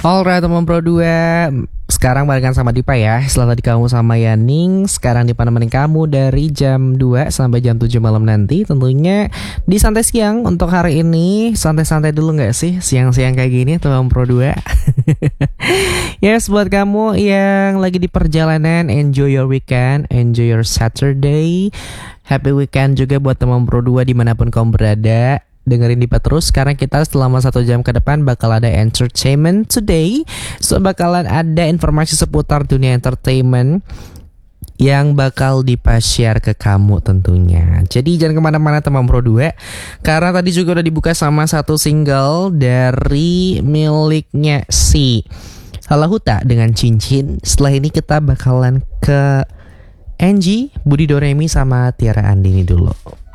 Alright teman Pro 2, sekarang barengan sama Dipa ya. Setelah tadi kamu sama Yaning, sekarang Dipa nemenin kamu dari jam 2 sampai jam 7 malam nanti. Tentunya di Santai Siang untuk hari ini. Santai-santai dulu gak sih siang-siang kayak gini teman Pro 2? Yes, buat kamu yang lagi di perjalanan, enjoy your weekend, enjoy your Saturday. Happy weekend juga buat teman Pro 2 dimanapun kamu berada. Dengerin Dipa terus karena kita selama 1 jam ke depan bakal ada entertainment today. So bakalan ada informasi seputar dunia entertainment yang bakal Dipa share ke kamu tentunya. Jadi jangan kemana-mana teman Pro 2, karena tadi juga udah dibuka sama satu single dari miliknya si Halahuta dengan Cincin. Setelah ini kita bakalan ke Angie, Budi Doremi sama Tiara Andini dulu.